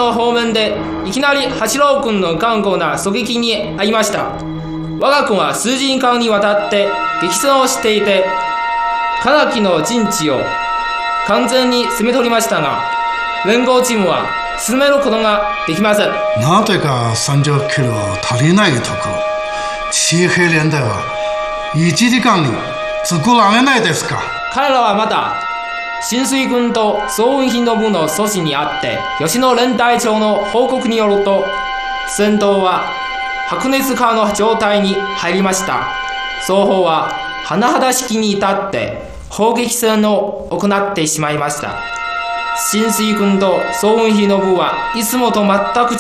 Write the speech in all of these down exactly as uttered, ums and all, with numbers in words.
の方面でいきなり八郎君の頑固な狙撃に遭いました。我が軍は数時間にわたって激戦をしていて、かなりの陣地を完全に攻め取りましたが、連合チームは進めることができません。 なぜかさんじゅっキロ足りないところ、地平連隊はいちじかんに作られないですか。 彼らはまだ浸水軍と総運品の部の阻止にあって、吉野連隊長の報告によると、戦闘は白熱化の状態に入りました。双方は甚だしきに至って砲撃戦を行ってしまいました。浸水軍と総運費の部はいつもと全く違って、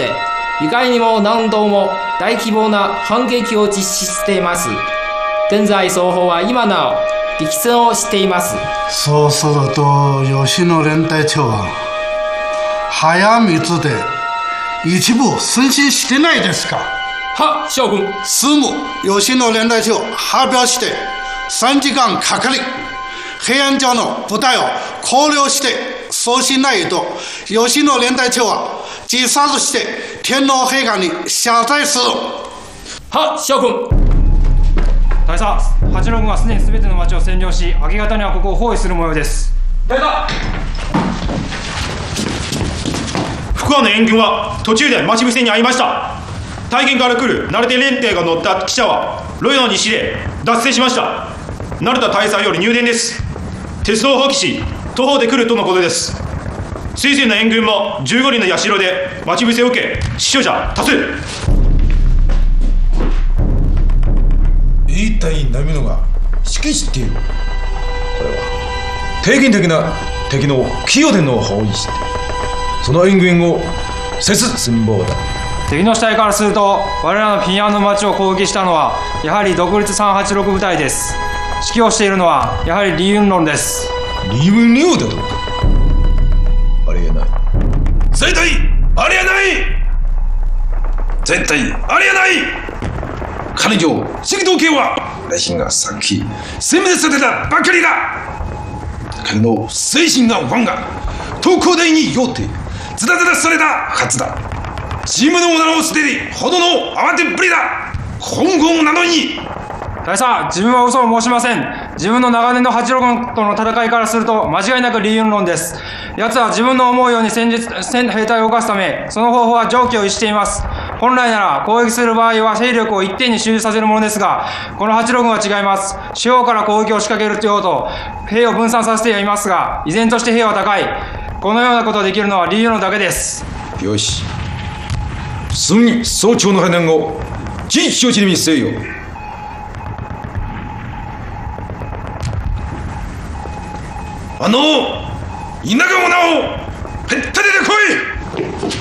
意外にも何度も大規模な反撃を実施しています。現在双方は今なお激戦をしています。 そうすると吉野連隊長は早水で一部推進してないですか。 は、将軍。 すぐ吉野連隊長発表してさんじかんかかり、平安城の部隊を考慮してそうしないと吉野連隊長は自殺して天皇陛下に謝罪する。 は、将軍。 大佐、八郎軍はすでに全ての町を占領し、明け方にはここを包囲する模様です。 大佐。 福和の援軍は途中で待ち伏せに遭いました。大元から来る成田連隊が乗った汽車はロイの西で脱線しました。成田大佐より入電です。鉄道を放棄し徒歩で来るとのことです。水仙の援軍もじゅうごにんの社で待ち伏せを受け、死傷者多数。 一体何者が指揮している。これは定期的な敵の寄与での包囲して、その援軍をせす寸法だ。 敵の主体からすると、我らの平安の町を攻撃したのはやはり独立さんはちろく部隊です。指揮をしているのはやはり李雲龍です。 李雲龍だとか。ありえない。絶対ありえない。絶対ありえない。彼女赤道系は私がさっき殲滅されたばかりだ。彼の精神が我が東工大によってズタズタされたはずだ。チームの女を捨てるほどの慌てっぷりだ。今後なのに。 大佐、自分は嘘を申しません。自分の長年の八郎軍との戦いからすると間違いなく李雲龍です。奴は自分の思うように戦術戦兵隊を動かすため、その方法は常軌を逸しています。本来なら攻撃する場合は勢力を一点に集中させるものですが、この八郎軍は違います。四方から攻撃を仕掛けるようと兵を分散させてはいますが、依然として兵は高い。このようなことができるのは李雲龍だけです。 よし、すぐに総長の判断を実証地に見せよう。あの田舎者をぺったりで来い。